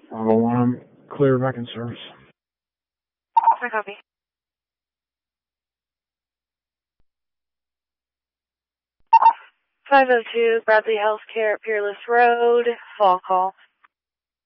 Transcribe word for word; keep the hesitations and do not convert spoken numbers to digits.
five oh one, I'm clear back in service. I copy. five oh two, Bradley Healthcare, Peerless Road, fall call.